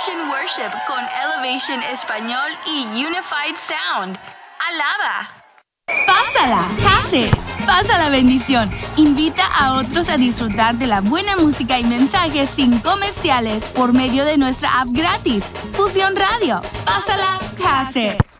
Christian worship con Elevation Español y Unified Sound. ¡Alaba! ¡Pásala! ¡Case! ¡Pasa la bendición! Invita a otros a disfrutar de la buena música y mensajes sin comerciales por medio de nuestra app gratis, Fusión Radio. ¡Pásala! ¡Case!